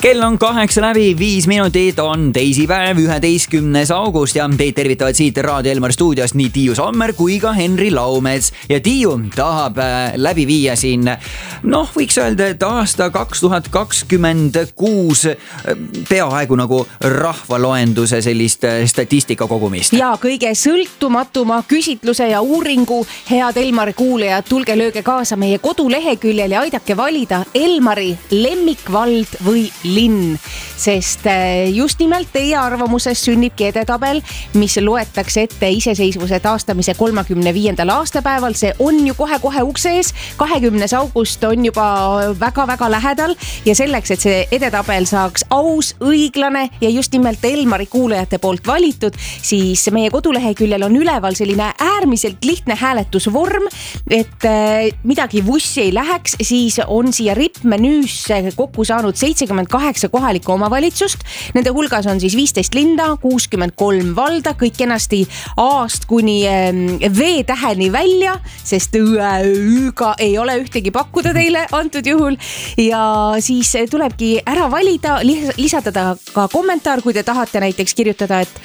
Kell on 8:05, on teisipäev, 11. august ja teid tervitavad siit Raadio Elmar stuudiost nii Tiiu Sommer kui ka Henri Laumets. Ja Tiiu tahab läbi viia siin, võiks öelda, et aasta 2026 peaaegu nagu rahvaloenduse sellist statistika kogumist. Ja kõige sõltumatuma küsitluse ja uuringu. Head Elmari kuulajad, tulge lööge kaasa meie koduleheküljel ja aidake valida Elmari lemmikvald või linn, sest just nimelt teie arvamuses sünnibki edetabel, mis loetakse ette iseseisvuse taastamise 35. aastapäeval. See on ju kohe-kohe ukse ees. 20. august on juba väga-väga lähedal ja selleks, et see edetabel saaks aus, õiglane ja just nimelt Elmari kuulajate poolt valitud, siis meie koduleheküljel on üleval selline äärmiselt lihtne hääletusvorm, et midagi vussi ei läheks, siis on siia rippmenüüsse kokku saanud 78 kohalikku omavalitsust. Nende hulgas on siis 15 linna, 63 valda, kõik kenasti A-st kuni V-täheni välja, sest Üga ei ole ühtegi pakkuda teile antud juhul. Ja siis tulebki ära valida, lisada ka kommentaar, kui te tahate näiteks kirjutada, et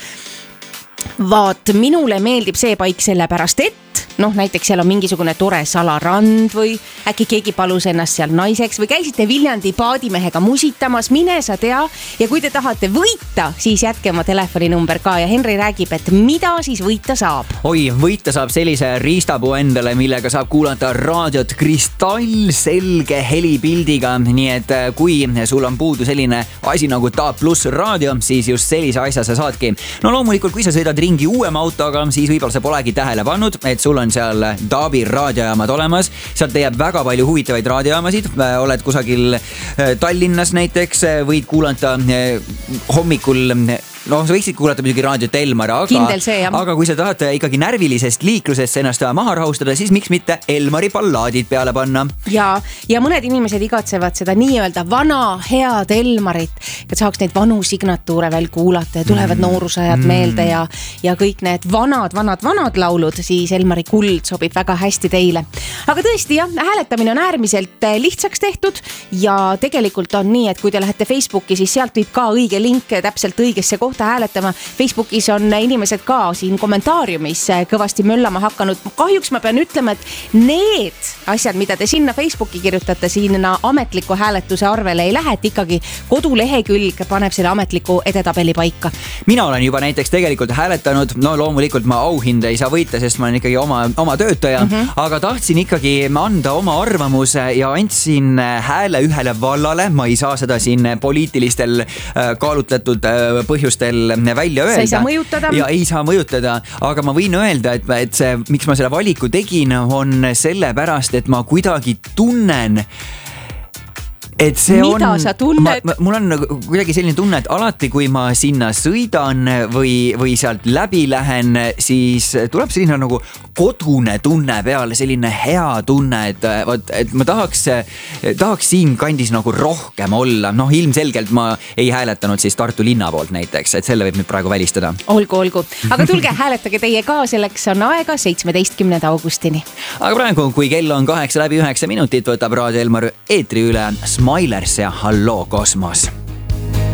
vaat, minule meeldib see paik sellepärast, et näiteks seal on mingisugune tore salarand või äkki keegi palus ennast seal naiseks või käisite Viljandi paadimehega musitamas, mine sa tea. Ja kui te tahate võita, siis jätke oma telefoninumber ka ja Henri räägib, et mida siis võita saab. Oi, võita saab sellise riistapuu endale, millega saab kuulata raadiot kristallselge helipildiga. Nii et kui sul on puudu selline asi nagu DAB+ raadio, siis just sellise asja sa saadki. Loomulikult, kui sa sõidad ringi uuema autoga, siis võib-olla sa polegi tähele pannud, et sul on seal DAB-i raadiojaamad olemas. Sealt leiab väga palju huvitavaid raadiojaamasid. Oled kusagil Tallinnas näiteks, võid kuulata hommikul, sa võiksid kuulata muidugi raadiot Elmar, aga kui sa tahad ikkagi närvilisest liiklusest ennast maha rahustada, siis miks mitte Elmari ballaadid peale panna. Ja mõned inimesed igatsevad seda nii-öelda vana head Elmarit, et saaks neid vanu signatuure veel kuulata ja tulevad noorusajad meelde ja kõik need vanad laulud, siis Elmari kuld sobib väga hästi teile. Aga tõesti jah, hääletamine on äärmiselt lihtsaks tehtud ja tegelikult on nii, et kui te lähete Facebooki, siis sealt viib ka õige link täpselt õigesse kohta hääletama. Facebookis on inimesed ka siin kommentaariumis kõvasti möllama hakanud. Kahjuks ma pean ütlema, et need asjad, mida te sinna Facebooki kirjutate, sinna ametliku hääletuse arvele ei lähe, et ikkagi kodulehekülg paneb selle ametliku edetabeli paika. Mina olen juba näiteks tegelikult hääletanud, loomulikult ma auhinda ei saa võita, sest ma olen ikkagi oma töötaja, aga tahtsin ikkagi anda oma arvamuse ja andsin hääle ühele vallale. Ma ei saa seda siin poliitilistel kaalutletud põhjustel välja öelda. Sa ei saa mõjutada. Ja ei saa mõjutada, aga ma võin öelda, et see, miks ma selle valiku tegin, on sellepärast, et ma kuidagi tunnen, et see mida sa tunned? Mul on kuidagi selline tunne, et alati kui ma sinna sõidan või sealt läbi lähen, siis tuleb selline nagu kodune tunne peale, selline hea tunne, et ma tahaks siin kandis nagu rohkem olla. Ilmselgelt ma ei hääletanud siis Tartu linna poolt näiteks, et selle võib nüüd praegu välistada. Olgu. Aga tulge, hääletage teie ka, selleks on aega 17. augustini. Aga praegu, kui kell on 8:09, võtab Raadio Elmar eetri üle Smilers ja Halloo Kosmos.